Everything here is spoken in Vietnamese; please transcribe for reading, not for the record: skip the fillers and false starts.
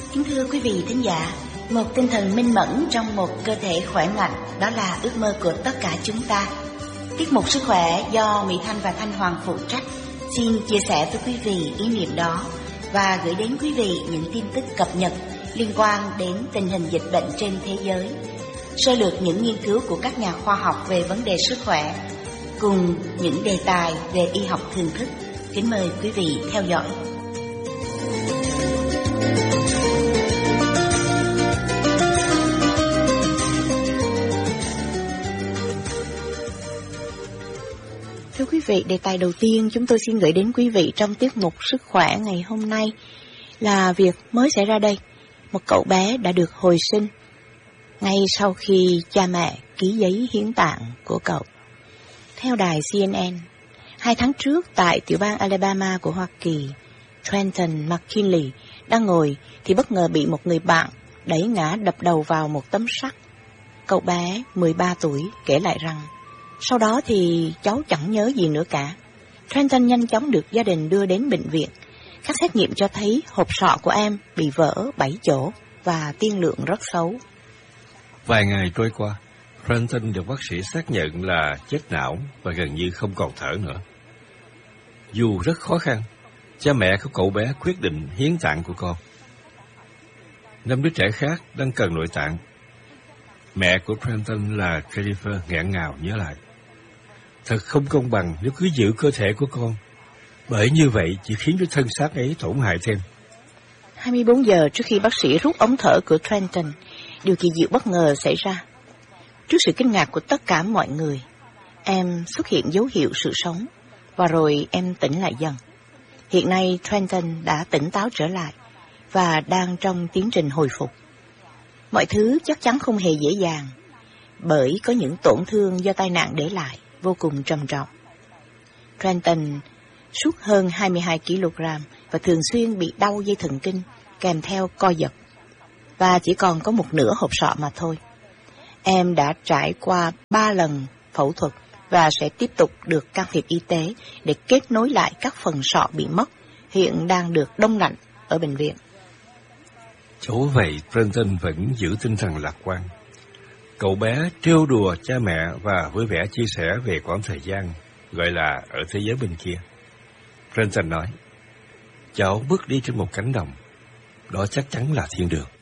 Kính thưa quý vị thính giả, một tinh thần minh mẫn trong một cơ thể khỏe mạnh, đó là ước mơ của tất cả chúng ta. Tiết mục Sức khỏe do Mỹ Thanh và Thanh Hoàng phụ trách xin chia sẻ với quý vị ý niệm đó và gửi đến quý vị những tin tức cập nhật liên quan đến tình hình dịch bệnh trên thế giới, sơ lược những nghiên cứu của các nhà khoa học về vấn đề sức khỏe, cùng những đề tài về y học thường thức. Kính mời quý vị theo dõi. Thưa quý vị, đề tài đầu tiên chúng tôi xin gửi đến quý vị trong tiết mục Sức khỏe ngày hôm nay là việc mới xảy ra đây. Một cậu bé đã được hồi sinh ngay sau khi cha mẹ ký giấy hiến tạng của cậu. Theo đài CNN, 2 tháng trước tại tiểu bang Alabama của Hoa Kỳ, Trenton McKinley đang ngồi thì bất ngờ bị một người bạn đẩy ngã đập đầu vào một tấm sắt. Cậu bé 13 tuổi kể lại rằng sau đó thì cháu chẳng nhớ gì nữa cả. Trenton nhanh chóng được gia đình đưa đến bệnh viện. Các xét nghiệm cho thấy hộp sọ của em bị vỡ 7 chỗ và tiên lượng rất xấu. Vài ngày trôi qua, Trenton được bác sĩ xác nhận là chết não và gần như không còn thở nữa. Dù rất khó khăn, cha mẹ của cậu bé quyết định hiến tạng của con. 5 đứa trẻ khác đang cần nội tạng. Mẹ của Trenton là Jennifer nghẹn ngào nhớ lại. Thật không công bằng nếu cứ giữ cơ thể của con, bởi như vậy chỉ khiến cho thân xác ấy tổn hại thêm. 24 giờ trước khi bác sĩ rút ống thở của Trenton, điều kỳ diệu bất ngờ xảy ra. Trước sự kinh ngạc của tất cả mọi người, em xuất hiện dấu hiệu sự sống, và rồi em tỉnh lại dần. Hiện nay Trenton đã tỉnh táo trở lại và đang trong tiến trình hồi phục. Mọi thứ chắc chắn không hề dễ dàng, bởi có những tổn thương do tai nạn để lại vô cùng trầm trọng. Trenton suốt hơn 22 kg và thường xuyên bị đau dây thần kinh kèm theo co giật, và chỉ còn có một nửa hộp sọ mà thôi. Em đã trải qua 3 lần phẫu thuật và sẽ tiếp tục được can thiệp y tế để kết nối lại các phần sọ bị mất, hiện đang được đông lạnh ở bệnh viện. Dẫu vậy, Trenton vẫn giữ tinh thần lạc quan. Cậu bé trêu đùa cha mẹ và vui vẻ chia sẻ về quãng thời gian gọi là ở thế giới bên kia. Trenton nói, cháu bước đi trên một cánh đồng, đó chắc chắn là thiên đường.